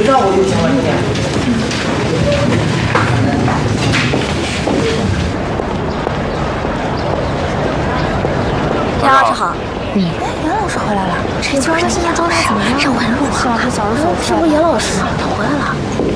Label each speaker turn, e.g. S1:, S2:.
S1: 回照顾就行了，兄弟。
S2: 杨老师好。
S3: 杨老师回来了。
S2: 这就是严老师，让我路好。
S3: 是不是严老师？
S2: 他回来了。